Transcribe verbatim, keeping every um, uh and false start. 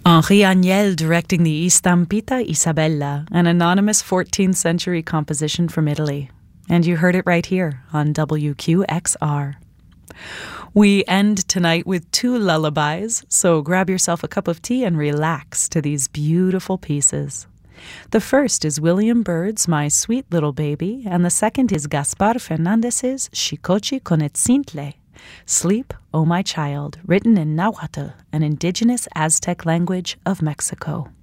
Henri Agnel directing the Stampita Isabella, an anonymous fourteenth century composition from Italy. And you heard it right here on W Q X R. We end tonight with two lullabies, so grab yourself a cup of tea and relax to these beautiful pieces. The first is William Byrd's My Sweet Little Baby, and the second is Gaspar Fernandez's Xicochi con Etzintle, Sleep, O My Child, written in Nahuatl, an indigenous Aztec language of Mexico.